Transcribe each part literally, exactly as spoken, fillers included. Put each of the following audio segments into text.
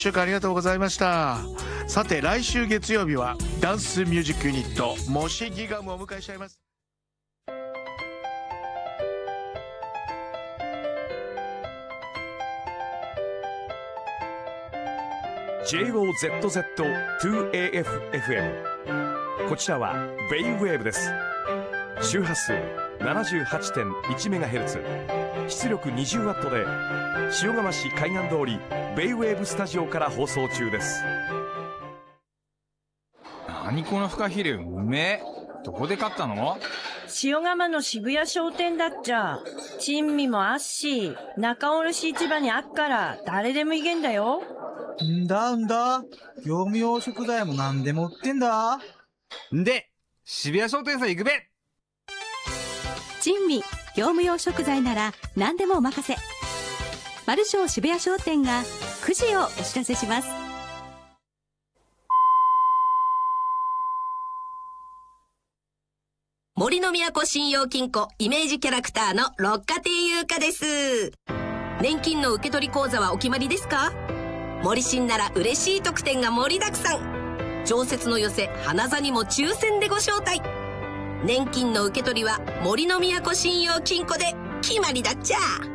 週間ありがとうございました。さて来週月曜日はダンスミュージックユニットモシギガムをお迎えしちゃいます。 ジェイオーゼットゼットツーエーエフエフエム こちらはベイウェーブです。周波数 ななじゅうはちてんいちメガヘルツ、 出力 にじゅうワット で塩釜市海岸通りベイウェーブスタジオから放送中です。 何このフカヒレ、うめえ。どこで買ったの？ 塩釜の渋谷商店だっちゃ。珍味もあっし、仲卸市場にあっから誰でもいけんだよ。 んだんだ、業務用食材も何でも売ってんだ。 んで、渋谷商店さん行くべ。 珍味、業務用食材なら何でもお任せ。マルショー渋谷商店がくじをお知らせします。 森の都信用金庫イメージキャラクターの六花亭優香です。年金の受取口座はお決まりですか？森信なら嬉しい特典が盛りだくさん。常設の寄せ花座にも抽選でご招待。年金の受け取りは森の都信用金庫で決まりだっちゃ。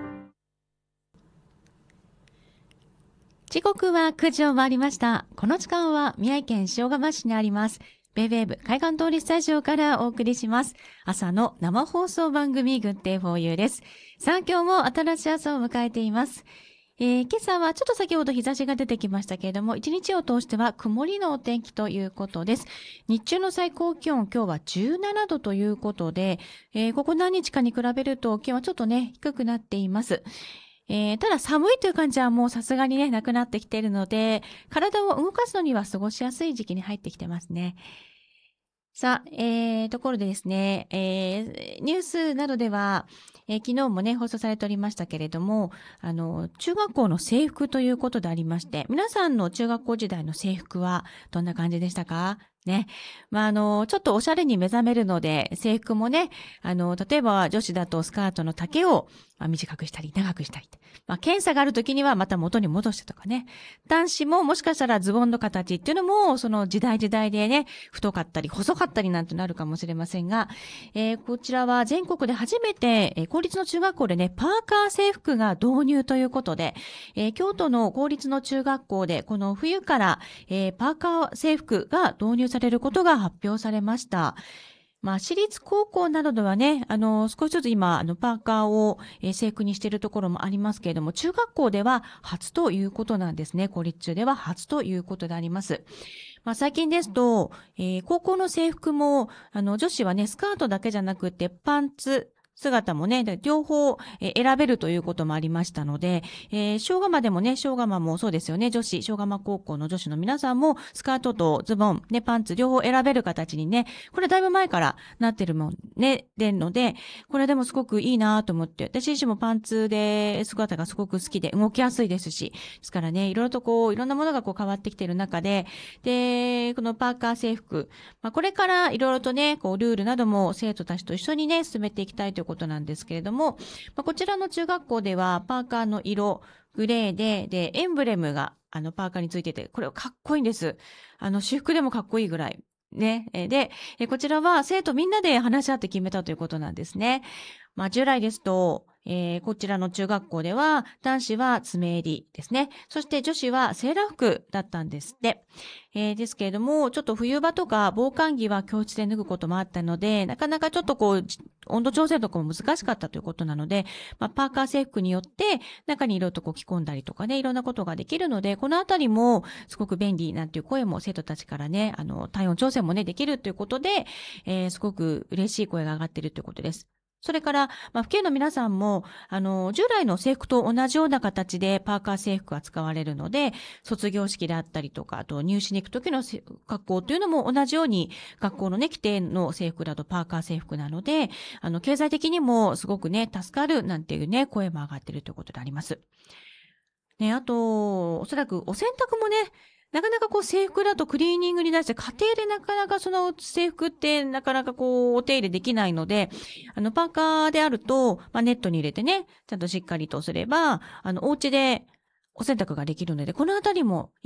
時刻はくじを回りました。この時間は宮城県塩釜市にありますベイウェーブ海岸通りスタジオからお送りします。朝の生放送番組グッデイフォーユーです。さあ今日も新しい朝を迎えています。えー、今朝はちょっと先ほど日差しが出てきましたけれども、一日を通しては曇りのお天気ということです。日中の最高気温、今日はじゅうななどということで、えー、ここ何日かに比べると気温はちょっとね、低くなっています。えー、ただ寒いという感じはもうさすがにね、なくなってきているので、体を動かすのには過ごしやすい時期に入ってきてますね。さあ、えー、ところでですね、えー、ニュースなどでは、えー、昨日もね、放送されておりましたけれども、あの、中学校の制服ということでありまして、皆さんの中学校時代の制服はどんな感じでしたか？ね。まあ、あの、ちょっとおしゃれに目覚めるので、制服もね、あの、例えば女子だとスカートの丈を、まあ、短くしたり、長くしたり。まあ、検査があるときにはまた元に戻してとかね。男子ももしかしたらズボンの形っていうのも、その時代時代でね、太かったり、細かったりなんてなるかもしれませんが、えー、こちらは全国で初めて、えー、公立の中学校でね、パーカー制服が導入ということで、えー、京都の公立の中学校で、この冬から、えー、パーカー制服が導入されることが発表されました。まあ、私立高校などではね、あの、少しずつ今、あの、パーカーを、えー、制服にしているところもありますけれども、中学校では初ということなんですね。公立中では初ということであります。まあ、最近ですと、えー、高校の制服も、あの、女子はね、スカートだけじゃなくて、パンツ、姿もね、両方選べるということもありましたので、えー、小釜でもね、小釜もそうですよね、女子、小釜高校の女子の皆さんも、スカートとズボン、ね、パンツ両方選べる形にね、これだいぶ前からなってるもんね、でんので、これでもすごくいいなと思って、私自身もパンツで姿がすごく好きで動きやすいですし、ですからね、いろいろとこう、いろんなものがこう変わってきている中で、で、このパーカー制服、まあ、これからいろいろとね、こう、ルールなども生徒たちと一緒にね、進めていきたいということなんですけれども、まあ、こちらの中学校ではパーカーの色、グレーで、で、エンブレムがあのパーカーについてて、これはかっこいいんです。あの、私服でもかっこいいぐらい。ね。で、こちらは生徒みんなで話し合って決めたということなんですね。まあ、従来ですと、えー、こちらの中学校では男子は爪襟ですね。そして女子はセーラー服だったんですって。えー、ですけれども、ちょっと冬場とか防寒着は教室で脱ぐこともあったので、なかなかちょっとこう、温度調整とかも難しかったということなので、まあ、パーカー制服によって中にいろいろとこう着込んだりとかね、いろんなことができるので、このあたりもすごく便利なんていう声も生徒たちからね、あの、体温調整もね、できるということで、えー、すごく嬉しい声が上がっているということです。それから、まあ、府警の皆さんも、あの、従来の制服と同じような形でパーカー制服が使われるので、卒業式であったりとか、あと入試に行く時の格好というのも同じように、学校のね、規定の制服だとパーカー制服なので、あの、経済的にもすごくね、助かるなんていうね、声も上がっているということであります。ね、あと、おそらくお洗濯もね、なかなかこう制服だとクリーニングに出して家庭でなかなかその制服ってなかなかこうお手入れできないので、あのパーカーであると、まあ、ネットに入れてね、ちゃんとしっかりとすれば、あのお家でお洗濯ができるので、このあたりも